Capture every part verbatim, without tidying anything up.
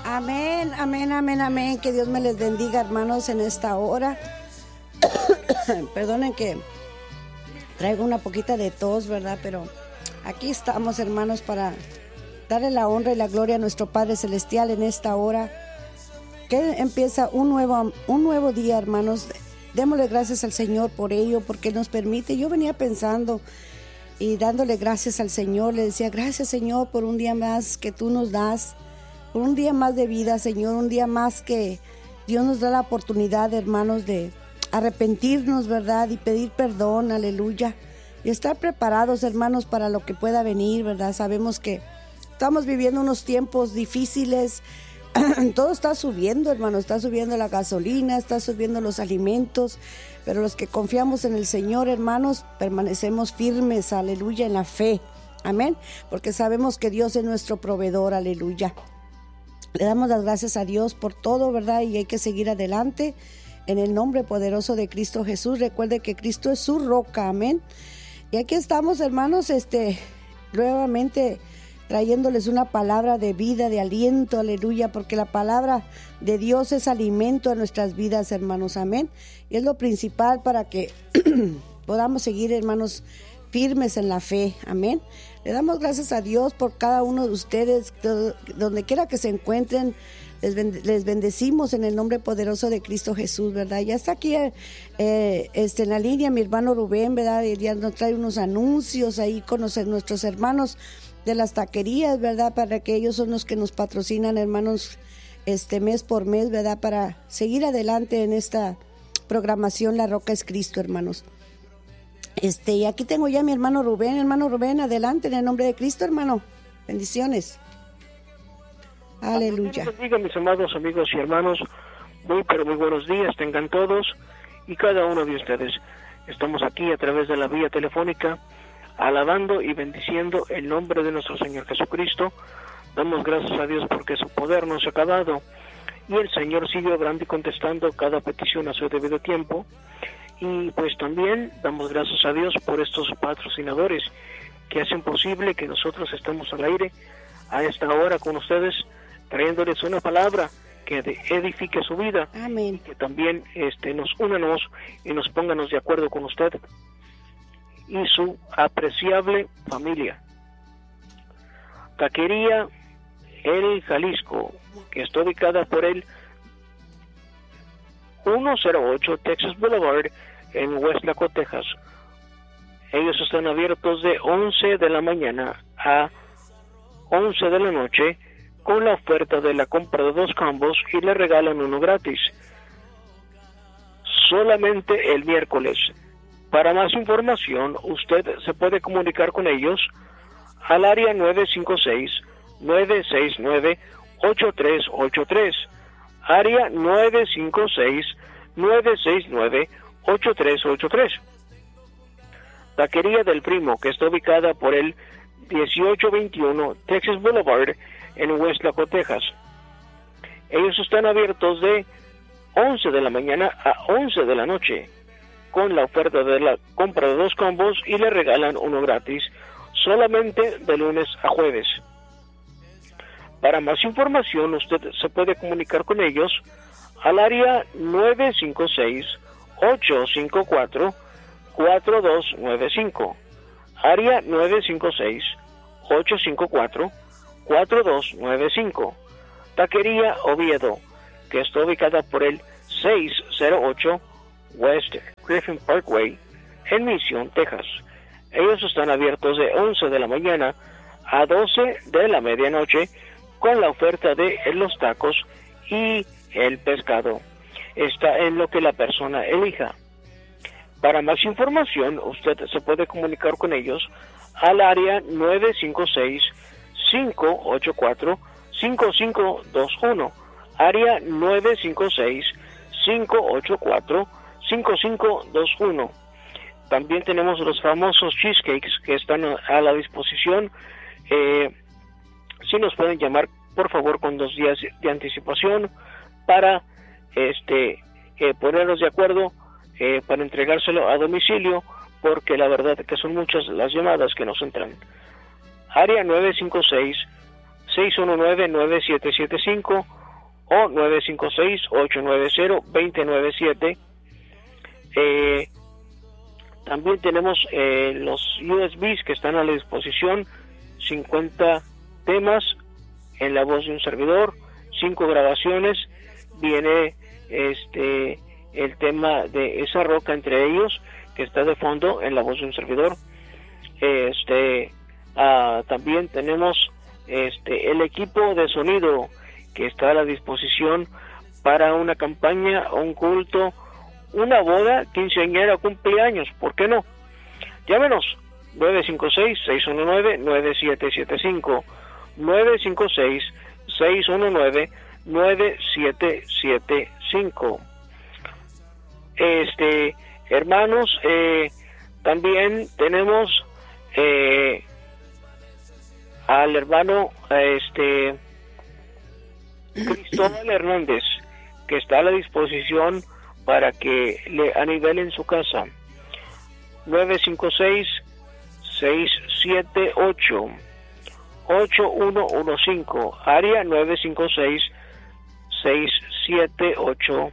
Amén, amén, amén, amén. Que Dios me les bendiga, hermanos, en esta hora. Perdonen que traigo una poquita de tos, ¿verdad? Pero aquí estamos, hermanos, para darle la honra y la gloria a nuestro Padre Celestial en esta hora. Que empieza un nuevo, un nuevo día, hermanos. Démosle gracias al Señor por ello, porque nos permite. Yo venía pensando y dándole gracias al Señor. Le decía, gracias, Señor, por un día más que tú nos das. Por un día más de vida, Señor. Un día más que Dios nos da la oportunidad, hermanos, de arrepentirnos, ¿verdad? Y pedir perdón, aleluya. Y estar preparados, hermanos, para lo que pueda venir, ¿verdad? Sabemos que estamos viviendo unos tiempos difíciles. Todo está subiendo, hermano, está subiendo la gasolina, está subiendo los alimentos, pero los que confiamos en el Señor, hermanos, permanecemos firmes, aleluya, en la fe, amén, porque sabemos que Dios es nuestro proveedor, aleluya. Le damos las gracias a Dios por todo, ¿verdad? Y hay que seguir adelante en el nombre poderoso de Cristo Jesús. Recuerde que Cristo es su roca, amén. Y aquí estamos, hermanos, este, nuevamente trayéndoles una palabra de vida, de aliento, aleluya, porque la palabra de Dios es alimento a nuestras vidas, hermanos, amén. Y es lo principal para que podamos seguir, hermanos, firmes en la fe, amén. Le damos gracias a Dios por cada uno de ustedes, donde quiera que se encuentren. Les, bend- les bendecimos en el nombre poderoso de Cristo Jesús, ¿verdad? Ya está aquí eh, este, en la línea mi hermano Rubén, ¿verdad? Y ya nos trae unos anuncios ahí con los, nuestros hermanos de las taquerías, ¿verdad? Para que ellos son los que nos patrocinan, hermanos, este mes por mes, ¿verdad? Para seguir adelante en esta programación La Roca es Cristo, hermanos. Este, y aquí tengo ya a mi hermano Rubén. Hermano Rubén, adelante en el nombre de Cristo, hermano. Bendiciones. Aleluya. Dios bendiga, mis amados amigos y hermanos. Muy, pero muy buenos días tengan todos y cada uno de ustedes. Estamos aquí a través de la vía telefónica, alabando y bendiciendo el nombre de nuestro Señor Jesucristo. Damos gracias a Dios porque su poder no se ha acabado y el Señor sigue obrando y contestando cada petición a su debido tiempo. Y pues también damos gracias a Dios por estos patrocinadores que hacen posible que nosotros estemos al aire a esta hora con ustedes, trayéndoles una palabra que edifique su vida. Amén. Y que también este, nos únanos y nos pónganos de acuerdo con usted y su apreciable familia. Taquería El Jalisco, que está ubicada por el ciento ocho Texas Boulevard en Westlaco, Texas. Ellos están abiertos de once de la mañana a once de la noche con la oferta de la compra de dos combos y le regalan uno gratis. Solamente el miércoles. Para más información, usted se puede comunicar con ellos al área nueve cinco seis, nueve seis nueve, ocho tres ocho tres. Área nueve cinco seis, nueve seis nueve, ocho tres ocho tres. Taquería del Primo, que está ubicada por el dieciocho veintiuno Texas Boulevard en Westlaco, Texas. Ellos están abiertos de once de la mañana a once de la noche con la oferta de la compra de dos combos y le regalan uno gratis solamente de lunes a jueves. Para más información usted se puede comunicar con ellos al área nueve cinco seis, ocho cinco cuatro, cuatro dos nueve cinco. Área nueve cinco seis, ocho cinco cuatro, cuatro dos nueve cinco. Taquería Oviedo, que está ubicada por el seiscientos ocho West Griffin Parkway en Mission, Texas. Ellos están abiertos de once de la mañana a doce de la medianoche con la oferta de los tacos y el pescado. Está en lo que la persona elija. Para más información, usted se puede comunicar con ellos al área nueve cinco seis, cinco ocho cuatro, cinco cinco dos uno. Área nueve cinco seis, cinco ocho cuatro, cinco cinco dos uno. También tenemos los famosos cheesecakes que están a la disposición. Eh, si nos pueden llamar, por favor, con dos días de anticipación para este eh, ponernos de acuerdo eh, para entregárselo a domicilio, porque la verdad que son muchas las llamadas que nos entran. Área nueve cinco seis, seis uno nueve, nueve siete siete cinco o nueve cinco seis, ocho nueve cero, dos cero nueve siete. Eh, también tenemos eh, los U S Bs que están a la disposición, cincuenta temas en la voz de un servidor, cinco grabaciones, viene este el tema de Esa Roca entre ellos, que está de fondo en la voz de un servidor. Este ah, también tenemos este el equipo de sonido que está a la disposición para una campaña, un culto, una boda, quinceañera, cumpleaños, ¿por qué no? Llámenos nueve cinco seis, seis uno nueve, nueve siete siete cinco, nueve cinco seis, seis uno nueve, nueve siete siete cinco. Este, hermanos, eh, también tenemos eh, al hermano este Cristóbal Hernández, que está a la disposición para que le anivelen su casa. Nueve cinco seis, seis siete ocho, ocho uno uno cinco, área nueve cinco seis, seis siete ocho,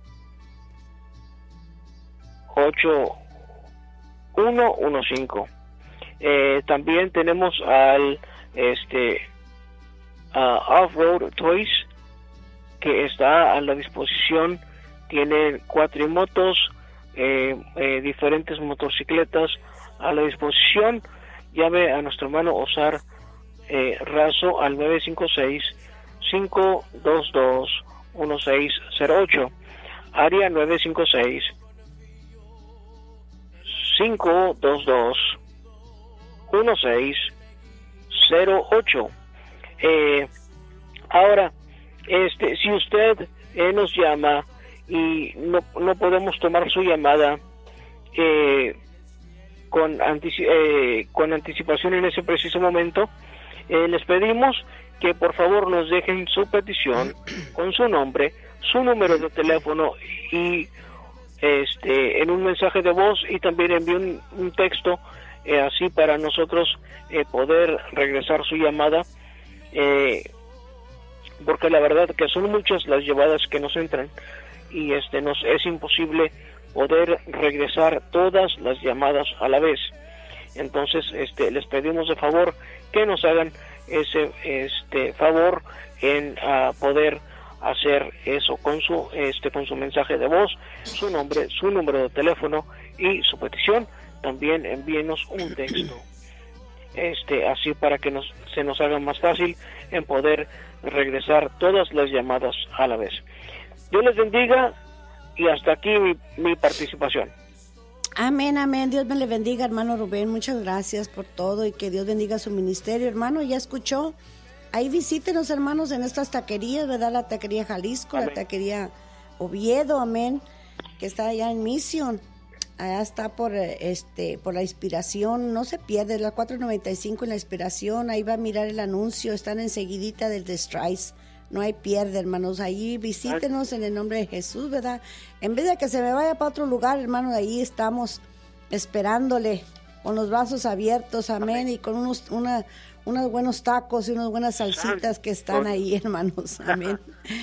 ocho uno uno cinco. Eh, también tenemos al este uh, Off-Road Toys, que está a la disposición. Tiene cuatrimotos, eh, eh, diferentes motocicletas a la disposición. Llame a nuestro hermano Osar eh, Razo al nueve cinco seis, cinco dos dos, uno seis cero ocho, área nueve cinco seis, cinco dos dos, uno seis cero ocho. Eh, ahora, este, si usted eh, nos llama y no, no podemos tomar su llamada eh, con, antici- eh, con anticipación en ese preciso momento, eh, les pedimos que por favor nos dejen su petición con su nombre, su número de teléfono y este en un mensaje de voz, y también envíen un, un texto eh, así para nosotros eh, poder regresar su llamada, eh, porque la verdad que son muchas las llamadas que nos entran y este nos es imposible poder regresar todas las llamadas a la vez. Entonces este les pedimos de favor que nos hagan ese este favor en uh, poder hacer eso con su este con su mensaje de voz, su nombre, su número de teléfono y su petición. También envíenos un texto, este así para que nos se nos haga más fácil en poder regresar todas las llamadas a la vez. Dios les bendiga y hasta aquí mi, mi participación. Amén, amén. Dios me le bendiga, hermano Rubén. Muchas gracias por todo y que Dios bendiga su ministerio, hermano. Ya escuchó. Ahí visítenos, hermanos, en estas taquerías, ¿verdad? La taquería Jalisco, amén. La taquería Oviedo, amén, que está allá en Mission. Allá está por este por la Inspiración, no se pierde, la cuatro noventa y cinco en la Inspiración. Ahí va a mirar el anuncio, están enseguidita del The Strice. No hay pierde, hermanos. Ahí visítenos en el nombre de Jesús, ¿verdad? En vez de que se me vaya para otro lugar, hermanos, ahí estamos esperándole con los brazos abiertos, amén, amén. Y con unos una, unos buenos tacos y unas buenas salsitas que están ahí, hermanos, amén.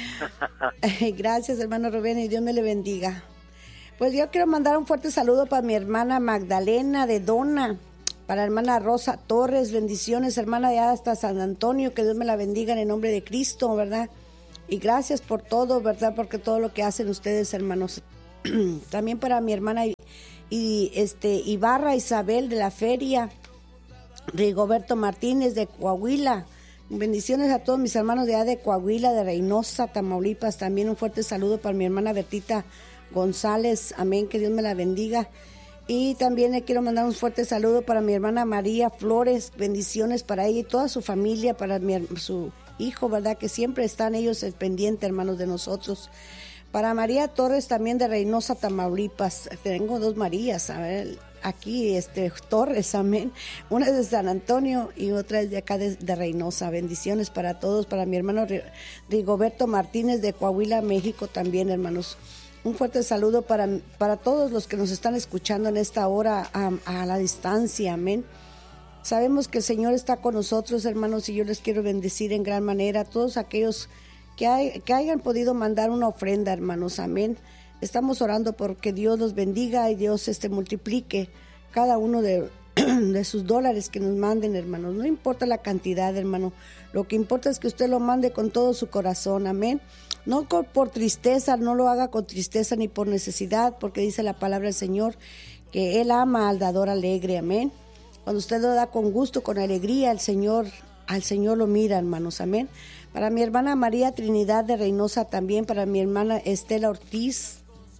Gracias, hermano Rubén, y Dios me le bendiga. Pues yo quiero mandar un fuerte saludo para mi hermana Magdalena de Dona, para la hermana Rosa Torres, bendiciones, hermana, de hasta San Antonio, que Dios me la bendiga en el nombre de Cristo, ¿verdad? Y gracias por todo, ¿verdad? Porque todo lo que hacen ustedes, hermanos. También para mi hermana y, y este Ibarra Isabel de la Feria, Rigoberto Martínez de Coahuila. Bendiciones a todos mis hermanos de allá de Coahuila, de Reynosa, Tamaulipas. También un fuerte saludo para mi hermana Bertita González, amén, que Dios me la bendiga. Y también le quiero mandar un fuerte saludo para mi hermana María Flores, bendiciones para ella y toda su familia, para mi, su hijo, ¿verdad? Que siempre están ellos pendientes, hermanos, de nosotros. Para María Torres, también de Reynosa, Tamaulipas. Tengo dos Marías, a ver, aquí, este, Torres, amén. Una es de San Antonio y otra es de acá de, de Reynosa. Bendiciones para todos, para mi hermano Rigoberto Martínez de Coahuila, México también, hermanos. Un fuerte saludo para, para todos los que nos están escuchando en esta hora a, a la distancia, amén. Sabemos que el Señor está con nosotros, hermanos, y yo les quiero bendecir en gran manera a todos aquellos que, hay, que hayan podido mandar una ofrenda, hermanos, amén. Estamos orando porque Dios los bendiga y Dios este, multiplique cada uno de, de sus dólares que nos manden, hermanos. No importa la cantidad, hermano. Lo que importa es que usted lo mande con todo su corazón, amén. No por tristeza, no lo haga con tristeza ni por necesidad, porque dice la palabra del Señor que Él ama al dador alegre, amén. Cuando usted lo da con gusto, con alegría, el Señor, al Señor lo mira, hermanos, amén. Para mi hermana María Trinidad de Reynosa también, para mi hermana Estela Ortiz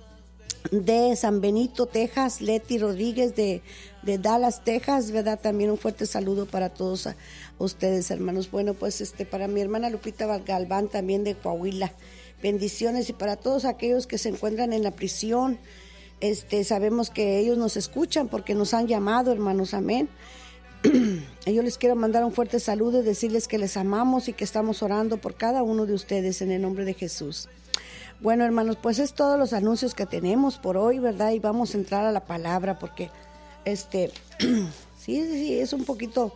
de San Benito, Texas, Leti Rodríguez de, de Dallas, Texas, ¿verdad? También un fuerte saludo para todos a, a ustedes, hermanos. Bueno, pues este para mi hermana Lupita Galván también de Coahuila, bendiciones, y para todos aquellos que se encuentran en la prisión, este sabemos que ellos nos escuchan porque nos han llamado, hermanos, amén. Yo les quiero mandar un fuerte saludo y decirles que les amamos y que estamos orando por cada uno de ustedes en el nombre de Jesús. Bueno, hermanos, pues es todos los anuncios que tenemos por hoy, ¿verdad? Y vamos a entrar a la palabra porque, este, sí, sí, es un poquito,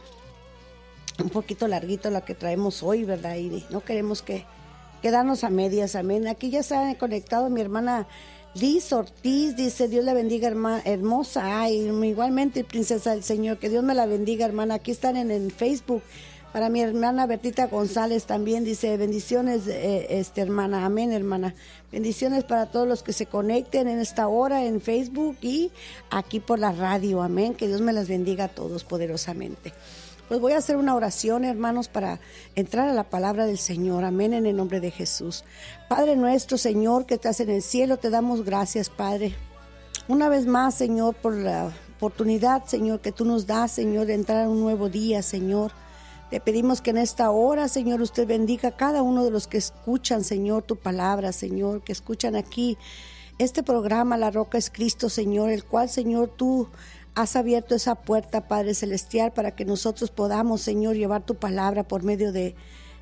un poquito larguito la que traemos hoy, ¿verdad? Y no queremos que quedarnos a medias, amén. Aquí ya se ha conectado mi hermana Liz Ortiz, dice, Dios la bendiga, hermana, hermosa. Ay, igualmente, princesa del Señor, que Dios me la bendiga, hermana. Aquí están en, en Facebook. Para mi hermana Bertita González también dice, bendiciones, eh, este, hermana, amén, hermana. Bendiciones para todos los que se conecten en esta hora en Facebook y aquí por la radio, amén. Que Dios me las bendiga a todos poderosamente. Pues voy a hacer una oración, hermanos, para entrar a la palabra del Señor, amén, en el nombre de Jesús. Padre nuestro, Señor, que estás en el cielo, te damos gracias, Padre. Una vez más, Señor, por la oportunidad, Señor, que tú nos das, Señor, de entrar a un nuevo día, Señor. Te pedimos que en esta hora, Señor, usted bendiga a cada uno de los que escuchan, Señor, tu palabra, Señor, que escuchan aquí este programa, La Roca es Cristo, Señor, el cual, Señor, tú has abierto esa puerta, Padre Celestial, para que nosotros podamos, Señor, llevar tu palabra por medio de,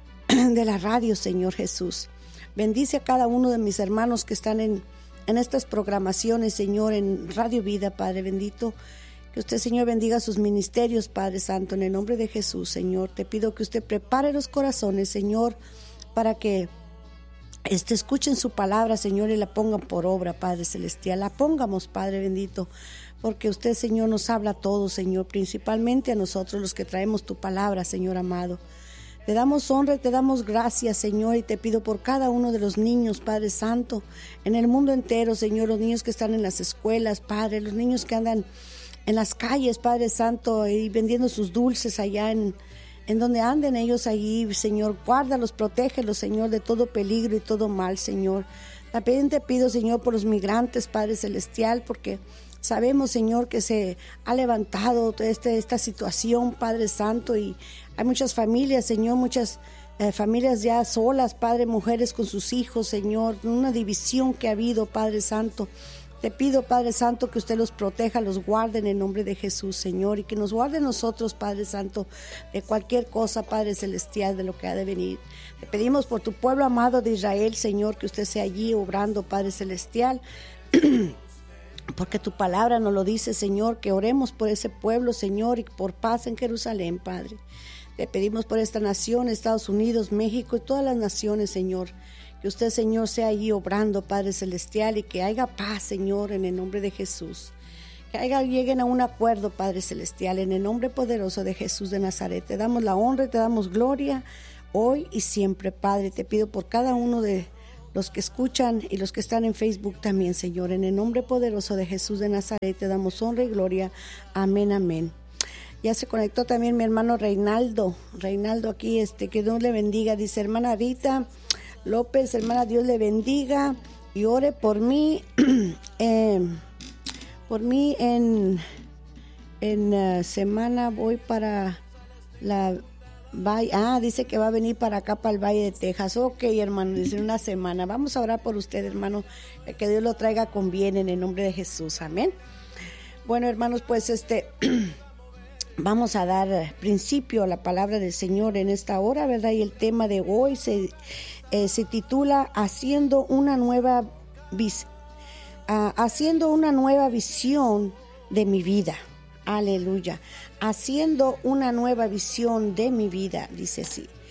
de la radio, Señor Jesús. Bendice a cada uno de mis hermanos que están en, en estas programaciones, Señor, en Radio Vida, Padre bendito. Que usted, Señor, bendiga sus ministerios, Padre Santo, en el nombre de Jesús, Señor. Te pido que usted prepare los corazones, Señor, para que este, escuchen su palabra, Señor, y la pongan por obra, Padre Celestial. La pongamos, Padre bendito, porque usted, Señor, nos habla a todos, Señor, principalmente a nosotros los que traemos tu palabra, Señor amado. Te damos honra y te damos gracias, Señor, y te pido por cada uno de los niños, Padre Santo, en el mundo entero, Señor, los niños que están en las escuelas, Padre, los niños que andan en las calles, Padre Santo, y vendiendo sus dulces allá en, en donde anden ellos allí, Señor. Guárdalos, protégelos, Señor, de todo peligro y todo mal, Señor. También te pido, Señor, por los migrantes, Padre Celestial, porque sabemos, Señor, que se ha levantado este, esta situación, Padre Santo, y hay muchas familias, Señor, muchas eh, familias ya solas, Padre, mujeres con sus hijos, Señor, una división que ha habido, Padre Santo. Te pido, Padre Santo, que usted los proteja, los guarde en el nombre de Jesús, Señor, y que nos guarde nosotros, Padre Santo, de cualquier cosa, Padre Celestial, de lo que ha de venir. Te pedimos por tu pueblo amado de Israel, Señor, que usted sea allí obrando, Padre Celestial, porque tu palabra nos lo dice, Señor, que oremos por ese pueblo, Señor, y por paz en Jerusalén, Padre. Te pedimos por esta nación, Estados Unidos, México y todas las naciones, Señor. Que usted, Señor, sea allí obrando, Padre Celestial, y que haya paz, Señor, en el nombre de Jesús. Que haya, lleguen a un acuerdo, Padre Celestial, en el nombre poderoso de Jesús de Nazaret. Te damos la honra y te damos gloria hoy y siempre, Padre. Te pido por cada uno de los que escuchan y los que están en Facebook también, Señor. En el nombre poderoso de Jesús de Nazaret te damos honra y gloria. Amén, amén. Ya se conectó también mi hermano Reinaldo. Reinaldo aquí, este, que Dios le bendiga. Dice, hermana Rita López, hermana, Dios le bendiga y ore por mí, eh, por mí en, en uh, semana voy para la valle, ah, dice que va a venir para acá, para el Valle de Texas. Ok, hermano, dice una semana. Vamos a orar por usted, hermano, que Dios lo traiga con bien en el nombre de Jesús, amén. Bueno, hermanos, pues este... vamos a dar principio a la palabra del Señor en esta hora, ¿verdad? Y el tema de hoy se, eh, se titula Haciendo una nueva vis, uh, haciendo una nueva visión de mi vida. Aleluya. Haciendo una nueva visión de mi vida, dice así.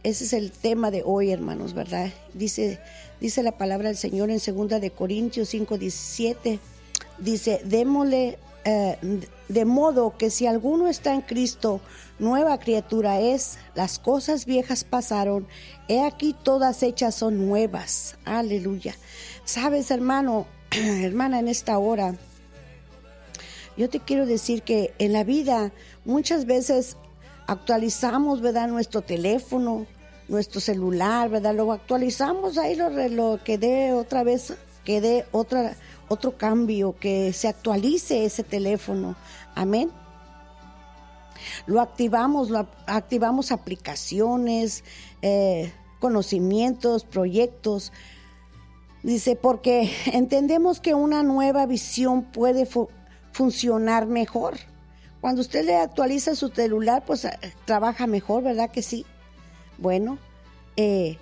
ese es el tema de hoy, hermanos, ¿verdad? Dice, dice la palabra del Señor en segunda de Corintios cinco diecisiete, dice, démosle, eh, de modo que si alguno está en Cristo, nueva criatura es, las cosas viejas pasaron, he aquí todas hechas son nuevas. Aleluya. Sabes, hermano, hermana, en esta hora, yo te quiero decir que en la vida muchas veces actualizamos, ¿verdad?, nuestro teléfono, nuestro celular, ¿verdad? Lo actualizamos, ahí lo, lo que dé otra vez, que dé otra, otro cambio, que se actualice ese teléfono. Amén. Lo activamos, lo activamos aplicaciones, eh, conocimientos, proyectos. Dice, porque entendemos que una nueva visión puede fu- funcionar mejor. Cuando usted le actualiza su celular, pues trabaja mejor, ¿verdad que sí? Bueno, eh,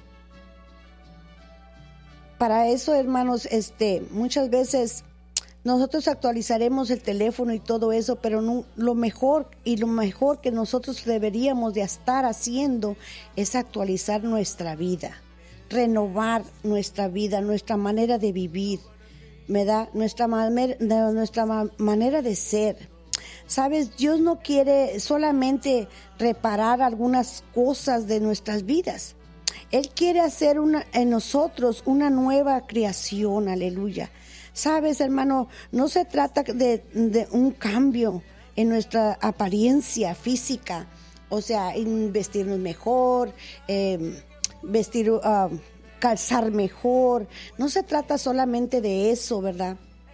para eso, hermanos, este, muchas veces nosotros actualizaremos el teléfono y todo eso, pero no, lo mejor y lo mejor que nosotros deberíamos de estar haciendo es actualizar nuestra vida, renovar nuestra vida, nuestra manera de vivir, ¿verdad? Nuestra, mamer, nuestra manera de ser. Sabes, Dios no quiere solamente reparar algunas cosas de nuestras vidas. Él quiere hacer una, en nosotros una nueva creación, aleluya. Sabes, hermano, no se trata de, de un cambio en nuestra apariencia física, o sea, en vestirnos mejor, eh, vestir, uh, calzar mejor. No se trata solamente de eso, ¿verdad?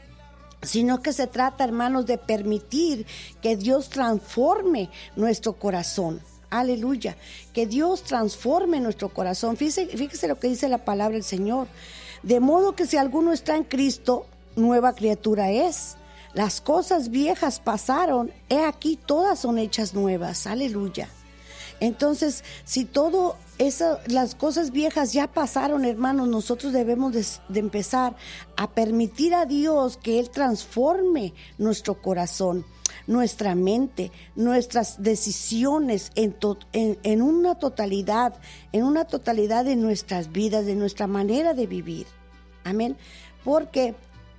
Sino que se trata, hermanos, de permitir que Dios transforme nuestro corazón. Aleluya, que Dios transforme nuestro corazón. Fíjese, fíjese lo que dice la palabra del Señor. De modo que si alguno está en Cristo, nueva criatura es. Las cosas viejas pasaron, he aquí todas son hechas nuevas. Aleluya. Entonces, si todo eso, las cosas viejas ya pasaron, hermanos, nosotros debemos de, de empezar a permitir a Dios que Él transforme nuestro corazón, nuestra mente, nuestras decisiones en, to, en, en una totalidad, en una totalidad de nuestras vidas, de nuestra manera de vivir. Amén. Porque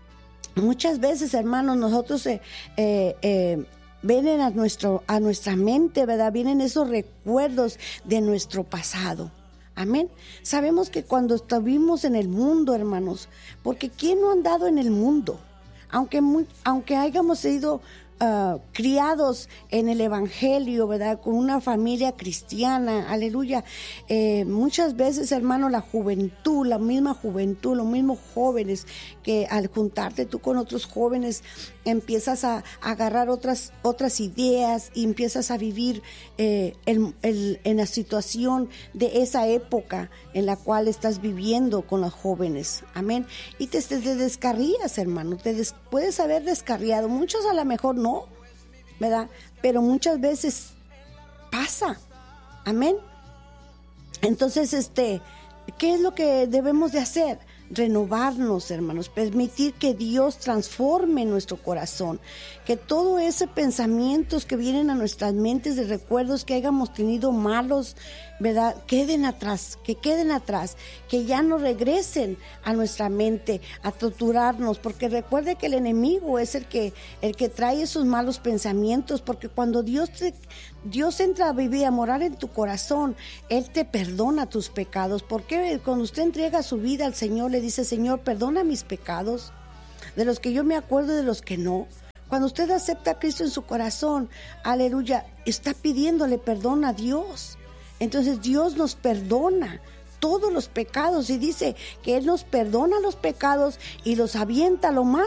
muchas veces, hermanos, nosotros eh, eh, eh, vienen a, nuestro, a nuestra mente, ¿verdad? Vienen esos recuerdos de nuestro pasado. Amén. Sabemos que cuando estuvimos en el mundo, hermanos, porque ¿quién no ha andado en el mundo? Aunque, aunque hayamos sido uh, criados en el Evangelio, ¿verdad? Con una familia cristiana, aleluya. Eh, muchas veces, hermano, la juventud, la misma juventud, los mismos jóvenes, que al juntarte tú con otros jóvenes, empiezas a, a agarrar otras, otras ideas y empiezas a vivir eh, el, el, en la situación de esa época en la cual estás viviendo con los jóvenes. Amén. Y te, te, te descarrías, hermano. Te des, puedes haber descarriado. Muchos a lo mejor no, ¿verdad? Pero muchas veces pasa. Amén. Entonces, este, ¿qué es lo que debemos de hacer? Renovarnos, hermanos, permitir que Dios transforme nuestro corazón, que todos esos pensamientos que vienen a nuestras mentes de recuerdos que hayamos tenido malos, ¿verdad? Queden atrás, que queden atrás, que ya no regresen a nuestra mente a torturarnos, porque recuerde que el enemigo es el que, el que trae esos malos pensamientos, porque cuando Dios te, Dios entra a vivir, a morar en tu corazón, Él te perdona tus pecados, porque cuando usted entrega su vida al Señor, le dice, Señor, perdona mis pecados, de los que yo me acuerdo y de los que no. Cuando usted acepta a Cristo en su corazón, aleluya, está pidiéndole perdón a Dios. Entonces Dios nos perdona todos los pecados y dice que Él nos perdona los pecados y los avienta a lo más